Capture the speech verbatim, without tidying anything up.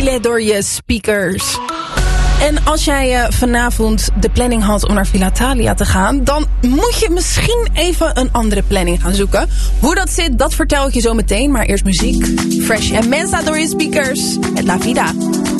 Chile door je speakers. En als jij uh, vanavond de planning had om naar Villa Thalia te gaan, dan moet je misschien even een andere planning gaan zoeken. Hoe dat zit, dat vertel ik je zo meteen. Maar eerst muziek. Fresh en Mensa door je speakers. Met La Vida.